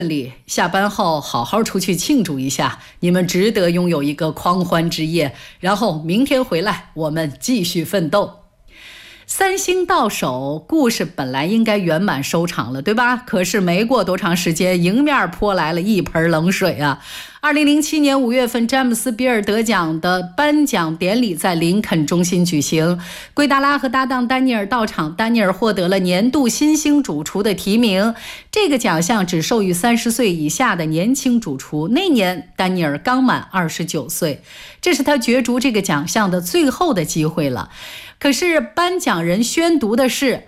里，下班后好好出去庆祝一下，你们值得拥有一个狂欢之夜，然后明天回来我们继续奋斗。三星到手，故事本来应该圆满收场了，对吧？可是没过多长时间，迎面泼来了一盆冷水啊！2007年5月份，詹姆斯·比尔得奖的颁奖典礼在林肯中心举行，圭达拉和搭档丹尼尔到场，丹尼尔获得了年度新星主厨的提名。这个奖项只授予30岁以下的年轻主厨，那年丹尼尔刚满29岁，这是他角逐这个奖项的最后的机会了。可是颁奖人宣读的是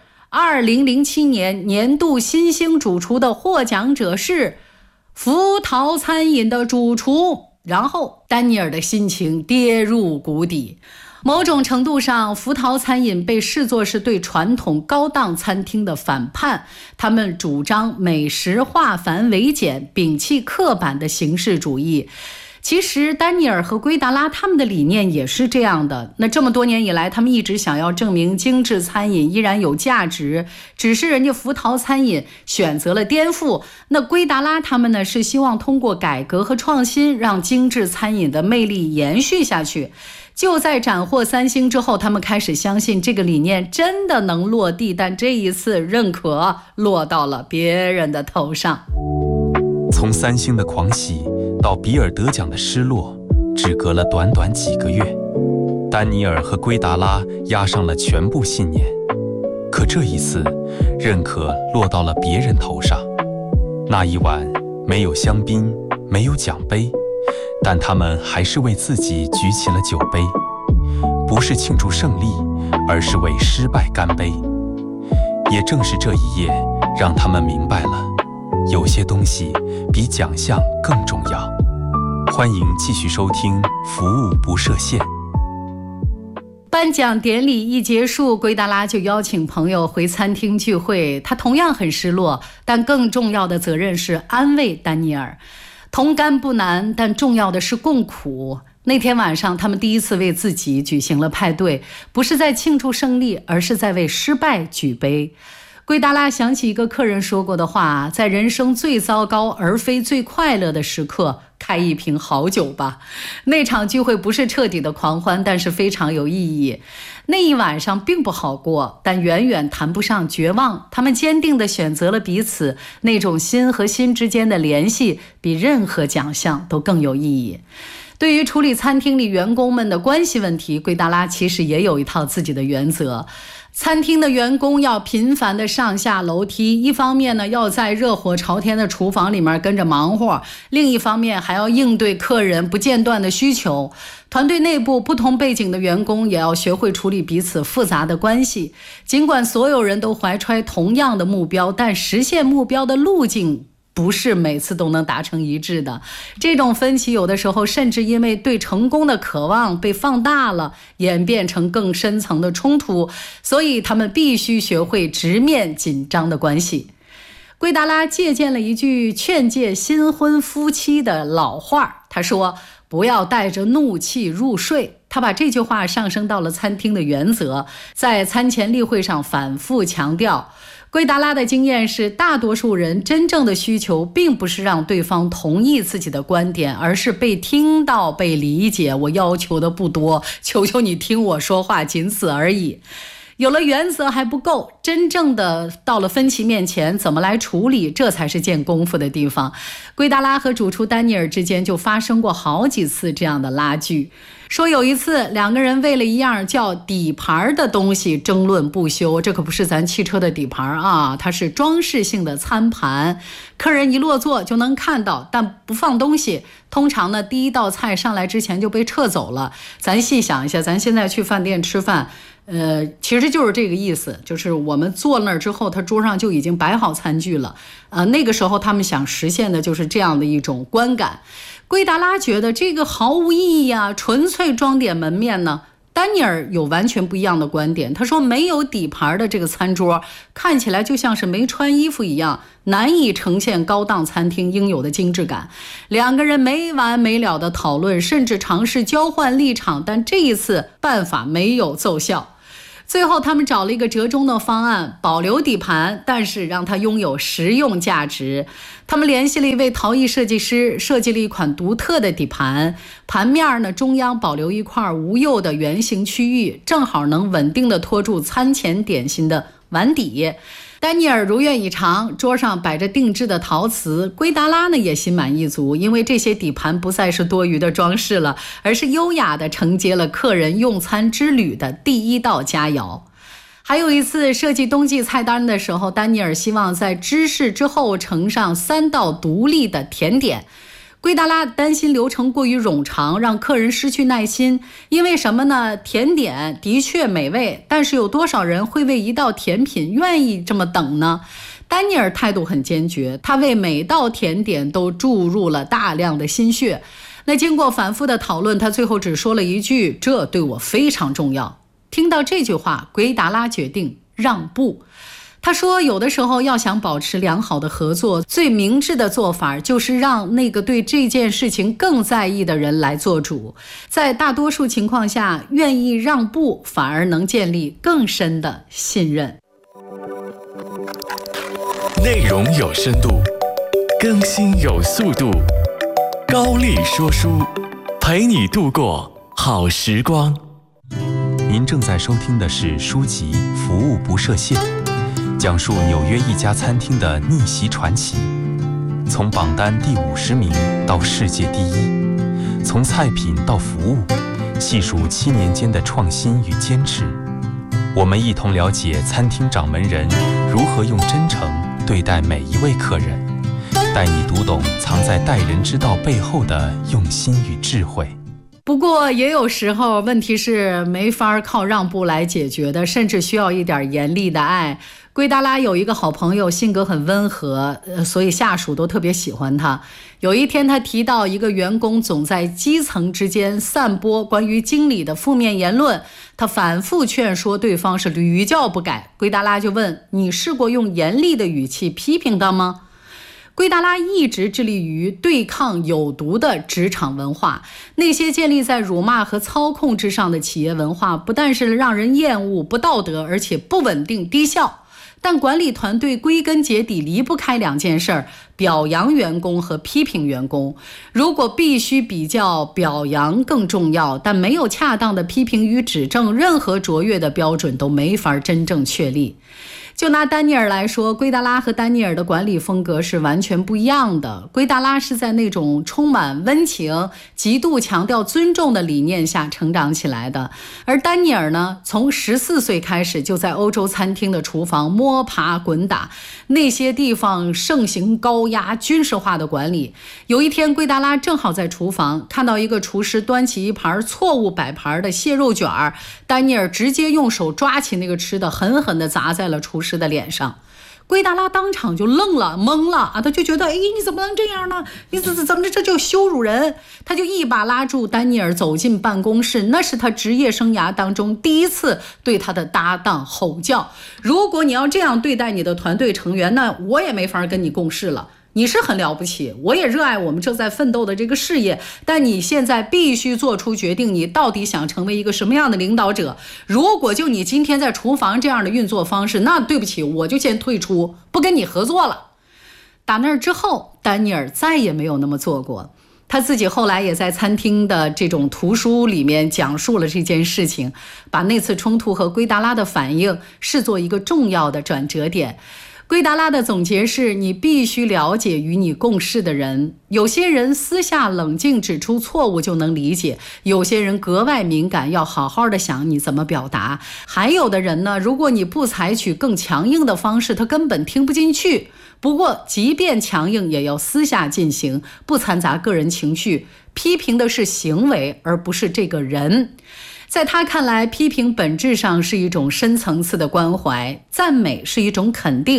2007年年度新星主厨的获奖者是福陶餐饮的主厨，然后丹尼尔的心情跌入谷底。某种程度上，福陶餐饮被视作是对传统高档餐厅的反叛，他们主张美食化繁为简，摒弃刻板的形式主义。其实丹尼尔和圭达拉他们的理念也是这样的，那这么多年以来，他们一直想要证明精致餐饮依然有价值，只是人家福陶餐饮选择了颠覆，那圭达拉他们呢，是希望通过改革和创新让精致餐饮的魅力延续下去。就在斩获3星之后，他们开始相信这个理念真的能落地，但这一次认可落到了别人的头上。 从3星的狂喜到比尔得奖的失落，只隔了短短几个月，丹尼尔和圭达拉押上了全部信念。可这一次，认可落到了别人头上。那一晚没有香槟，没有奖杯，但他们还是为自己举起了酒杯，不是庆祝胜利，而是为失败干杯。也正是这一夜，让他们明白了，有些东西比奖项更重要。欢迎继续收听服务不设限。 颁奖典礼一结束，圭达拉就邀请朋友回餐厅聚会，他同样很失落，但更重要的责任是安慰丹尼尔。同甘不难，但重要的是共苦。那天晚上，他们第一次为自己举行了派对，不是在庆祝胜利，而是在为失败举杯。圭达拉想起一个客人说过的话，在人生最糟糕而非最快乐的时刻，开一瓶好酒吧。那场聚会不是彻底的狂欢，但是非常有意义。那一晚上并不好过，但远远谈不上绝望。他们坚定地选择了彼此，那种心和心之间的联系比任何奖项都更有意义。对于处理餐厅里员工们的关系问题，圭达拉其实也有一套自己的原则。餐厅的员工要频繁的上下楼梯，一方面呢要在热火朝天的厨房里面跟着忙活，另一方面还要应对客人不间断的需求。团队内部不同背景的员工也要学会处理彼此复杂的关系。尽管所有人都怀揣同样的目标，但实现目标的路径不是每次都能达成一致的，这种分歧有的时候甚至因为对成功的渴望被放大了，演变成更深层的冲突，所以他们必须学会直面紧张的关系。圭达拉借鉴了一句劝诫新婚夫妻的老话，他说不要带着怒气入睡。他把这句话上升到了餐厅的原则，在餐前例会上反复强调。圭达拉的经验是，大多数人真正的需求并不是让对方同意自己的观点，而是被听到、被理解。我要求的不多，求求你听我说话，仅此而已。有了原则还不够，真正的到了分歧面前怎么来处理，这才是见功夫的地方。圭达拉和主厨丹尼尔之间就发生过好几次这样的拉锯。说有一次两个人为了一样叫底盘的东西争论不休，这可不是咱汽车的底盘啊，它是装饰性的餐盘，客人一落座就能看到，但不放东西。通常呢，第一道菜上来之前就被撤走了。咱细想一下，咱现在去饭店吃饭，其实就是这个意思，就是我们坐那儿之后，他桌上就已经摆好餐具了。那个时候他们想实现的就是这样的一种观感。圭达拉觉得这个毫无意义啊，纯粹装点门面呢。丹尼尔有完全不一样的观点，他说没有底盘的这个餐桌看起来就像是没穿衣服一样，难以呈现高档餐厅应有的精致感。两个人没完没了的讨论，甚至尝试交换立场，但这一次办法没有奏效。 最后他们找了一个折中的方案，保留底盘，但是让它拥有实用价值。他们联系了一位陶艺设计师，设计了一款独特的底盘，盘面呢中央保留一块无釉的圆形区域，正好能稳定地托住餐前点心的碗底。丹尼尔如愿以偿，桌上摆着定制的陶瓷，圭达拉呢也心满意足，因为这些底盘不再是多余的装饰了，而是优雅地承接了客人用餐之旅的第一道佳肴。还有一次设计冬季菜单的时候，丹尼尔希望在芝士之后盛上3道独立的甜点。圭达拉担心流程过于冗长，让客人失去耐心。因为什么呢？甜点的确美味，但是有多少人会为一道甜品愿意这么等呢？丹尼尔态度很坚决，他为每道甜点都注入了大量的心血。那经过反复的讨论，他最后只说了一句：“这对我非常重要。”听到这句话，圭达拉决定让步。他说，有的时候要想保持良好的合作，最明智的做法就是让那个对这件事情更在意的人来做主。在大多数情况下，愿意让步反而能建立更深的信任。 内容有深度，更新有速度，高丽说书，陪你度过好时光。 您正在收听的是书籍《服务不设限》，讲述纽约一家餐厅的逆袭传奇，从榜单第50名到世界第1，从菜品到服务，细数7年间的创新与坚持。我们一同了解餐厅掌门人如何用真诚对待每一位客人，带你读懂藏在待人之道背后的用心与智慧。 不过也有时候问题是没法靠让步来解决的，甚至需要一点严厉的爱。圭达拉有一个好朋友，性格很温和，所以下属都特别喜欢他。有一天他提到一个员工总在基层之间散播关于经理的负面言论，他反复劝说对方是屡教不改。圭达拉就问，你试过用严厉的语气批评他吗？圭达拉一直致力于对抗有毒的职场文化，那些建立在辱骂和操控之上的企业文化，不但是让人厌恶、不道德，而且不稳定、低效。但管理团队归根结底离不开2件事：表扬员工和批评员工。如果必须比较，表扬更重要，但没有恰当的批评与指正，任何卓越的标准都没法真正确立。就拿丹尼尔来说，圭达拉和丹尼尔的管理风格是完全不一样的。圭达拉是在那种充满温情、极度强调尊重的理念下成长起来的，而丹尼尔呢，从14岁开始就在欧洲餐厅的厨房摸爬滚打，那些地方盛行高压军事化的管理。有一天，圭达拉正好在厨房看到一个厨师端起一盘错误摆盘的蟹肉卷，丹尼尔直接用手抓起那个吃的，狠狠地砸在了厨师的脸上。圭达拉当场就愣了，懵了啊！他就觉得，你怎么能这样呢？你怎么这就羞辱人？他就一把拉住丹尼尔走进办公室，那是他职业生涯当中第一次对他的搭档吼叫：如果你要这样对待你的团队成员，那我也没法跟你共事了。你是很了不起，我也热爱我们正在奋斗的这个事业，但你现在必须做出决定，你到底想成为一个什么样的领导者？如果就你今天在厨房这样的运作方式，那对不起，我就先退出，不跟你合作了。打那儿之后，丹尼尔再也没有那么做过。他自己后来也在餐厅的这种图书里面讲述了这件事情，把那次冲突和圭达拉的反应视作一个重要的转折点。圭达拉的总结是，你必须了解与你共事的人，有些人私下冷静指出错误就能理解，有些人格外敏感，要好好的想你怎么表达，还有的人呢，如果你不采取更强硬的方式，他根本听不进去。不过即便强硬也要私下进行，不掺杂个人情绪，批评的是行为而不是这个人。在他看来，批评本质上是一种深层次的关怀，赞美是一种肯定，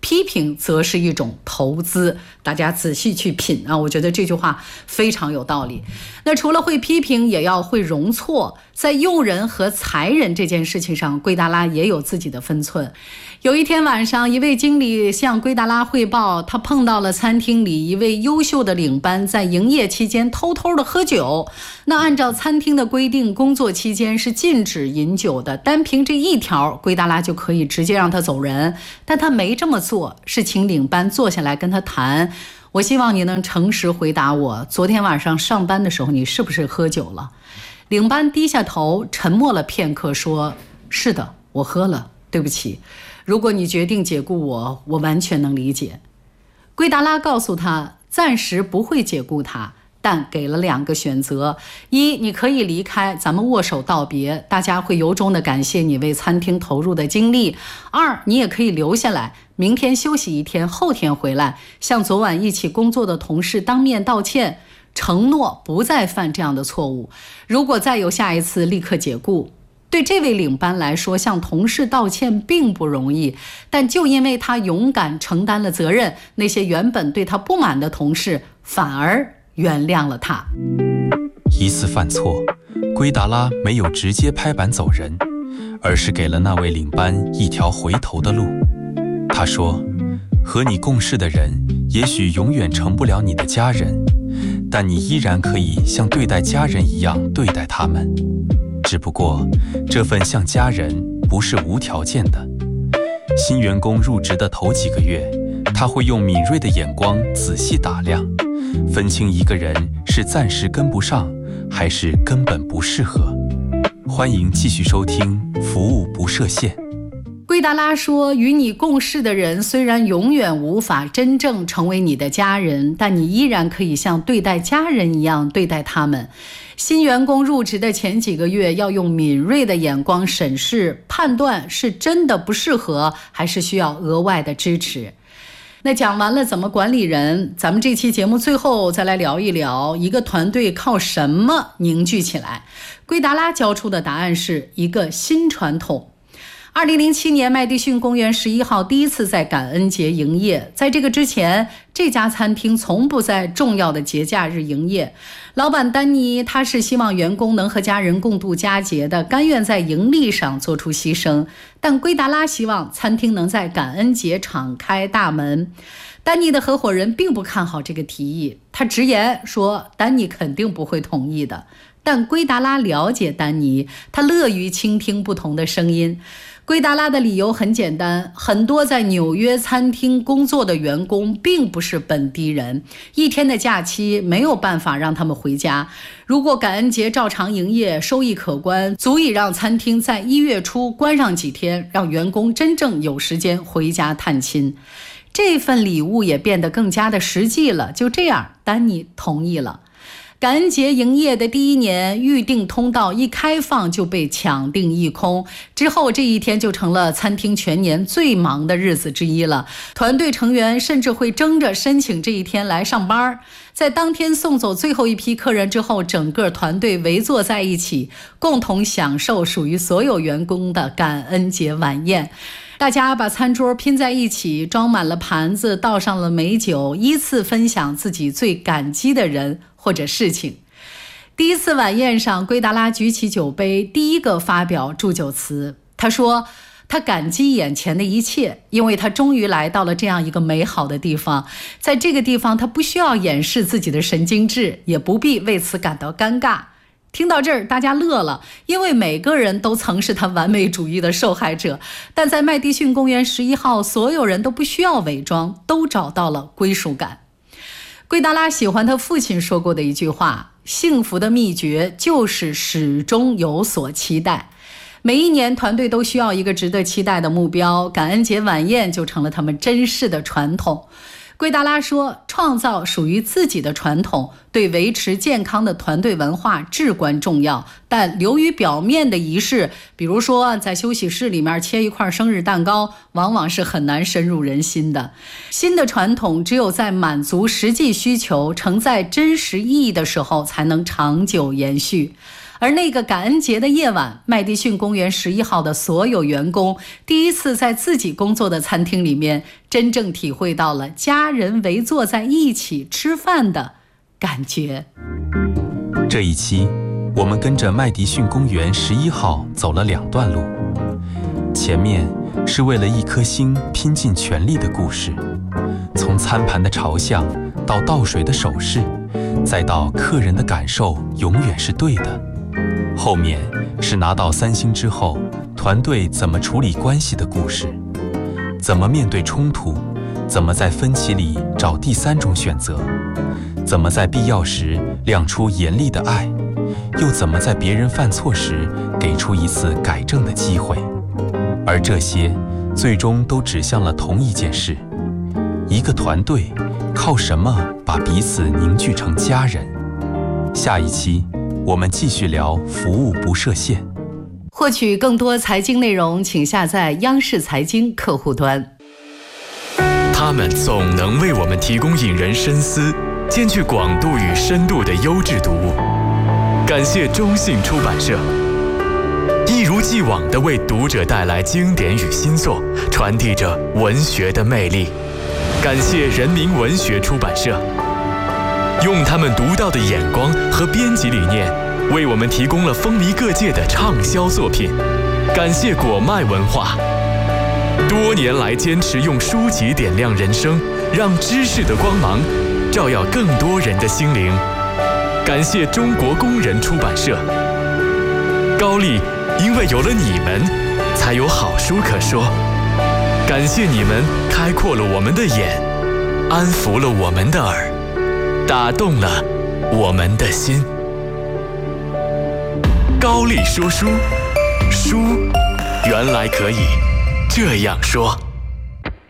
批评则是一种投资。大家仔细去品啊，我觉得这句话非常有道理。那除了会批评，也要会容错。在用人和裁人这件事情上，圭达拉也有自己的分寸。有一天晚上，一位经理向圭达拉汇报，他碰到了餐厅里一位优秀的领班在营业期间偷偷的喝酒。那按照餐厅的规定，工作期间是禁止饮酒的，单凭这一条，圭达拉就可以直接让他走人。但他没这么做，是请领班坐下来跟他谈。我希望你能诚实回答我，昨天晚上上班的时候你是不是喝酒了？领班低下头沉默了片刻，说：是的，我喝了，对不起。如果你决定解雇我，我完全能理解。圭达拉告诉他，暂时不会解雇他，但给了2个选择：一，你可以离开，咱们握手道别，大家会由衷的感谢你为餐厅投入的精力；二，你也可以留下来，明天休息1天，后天回来，向昨晚一起工作的同事当面道歉，承诺不再犯这样的错误。如果再有下一次，立刻解雇。对这位领班来说，向同事道歉并不容易，但就因为他勇敢承担了责任，那些原本对他不满的同事反而原谅了他。 一次犯错，圭达拉没有直接拍板走人，而是给了那位领班一条回头的路。他说，和你共事的人也许永远成不了你的家人，但你依然可以像对待家人一样对待他们。只不过这份像家人不是无条件的。新员工入职的头几个月，他会用敏锐的眼光仔细打量，分清一个人是暂时跟不上，还是根本不适合。欢迎继续收听服务不设限。 圭达拉说，与你共事的人虽然永远无法真正成为你的家人，但你依然可以像对待家人一样对待他们。新员工入职的前几个月，要用敏锐的眼光审视，判断是真的不适合，还是需要额外的支持。那讲完了怎么管理人，咱们这期节目最后再来聊一聊，一个团队靠什么凝聚起来？圭达拉交出的答案是一个新传统。2007年，麦迪逊公园11号第一次在感恩节营业。在这个之前，这家餐厅从不在重要的节假日营业。老板丹尼，他是希望员工能和家人共度佳节的，甘愿在盈利上做出牺牲。但圭达拉希望餐厅能在感恩节敞开大门。丹尼的合伙人并不看好这个提议，他直言说丹尼肯定不会同意的。但圭达拉了解丹尼，他乐于倾听不同的声音。圭达拉的理由很简单，很多在纽约餐厅工作的员工并不是本地人，1天的假期没有办法让他们回家。如果感恩节照常营业，收益可观，足以让餐厅在1月初关上几天，让员工真正有时间回家探亲。这份礼物也变得更加的实际了。就这样，丹尼同意了。感恩节营业的第1年，预订通道一开放就被抢订一空，之后这一天就成了餐厅全年最忙的日子之一了。团队成员甚至会争着申请这一天来上班。在当天送走最后一批客人之后，整个团队围坐在一起，共同享受属于所有员工的感恩节晚宴。大家把餐桌拼在一起，装满了盘子，倒上了美酒，依次分享自己最感激的人或者事情。第一次晚宴上，圭达拉举起酒杯，第一个发表祝酒词。他说他感激眼前的一切，因为他终于来到了这样一个美好的地方。在这个地方，他不需要掩饰自己的神经质，也不必为此感到尴尬。听到这儿，大家乐了，因为每个人都曾是他完美主义的受害者。但在麦迪逊公园11号，所有人都不需要伪装，都找到了归属感。圭达拉喜欢他父亲说过的一句话：幸福的秘诀就是始终有所期待。每一年，团队都需要一个值得期待的目标，感恩节晚宴就成了他们珍视的传统。圭达拉说，创造属于自己的传统，对维持健康的团队文化至关重要。但流于表面的仪式，比如说在休息室里面切一块生日蛋糕，往往是很难深入人心的。新的传统只有在满足实际需求、承载真实意义的时候，才能长久延续。 而那个感恩节的夜晚，麦迪逊公园11号的所有员工第一次在自己工作的餐厅里面真正体会到了家人围坐在一起吃饭的感觉。 这一期我们跟着麦迪逊公园11号走了2段路，前面是为了一颗星拼尽全力的故事，从餐盘的朝向到倒水的手势，再到客人的感受永远是对的。后面是拿到3星之后，团队怎么处理关系的故事，怎么面对冲突，怎么在分歧里找第3种选择，怎么在必要时亮出严厉的爱，又怎么在别人犯错时给出一次改正的机会。而这些最终都指向了同一件事：一个团队靠什么把彼此凝聚成家人？下一期我们继续聊服务不设限。 获取更多财经内容，请下载央视财经客户端。 他们总能为我们提供引人深思、兼具广度与深度的优质读物。感谢中信出版社，一如既往地为读者带来经典与新作，传递着文学的魅力。感谢人民文学出版社，用他们独到的眼光和编辑理念，为我们提供了风靡各界的畅销作品。感谢果麦文化，多年来坚持用书籍点亮人生，让知识的光芒照耀更多人的心灵。感谢中国工人出版社，高丽因为有了你们，才有好书可说。感谢你们开阔了我们的眼，安抚了我们的耳，打动了我们的心。高丽说书，书原来可以这样说。